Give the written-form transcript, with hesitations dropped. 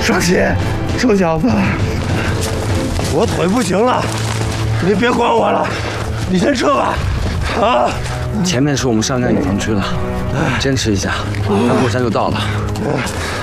双喜，臭小子，我腿不行了，你别管我了，你先撤吧。啊！ 前面是我们上山隐藏区了，坚持一下，那过山就到了。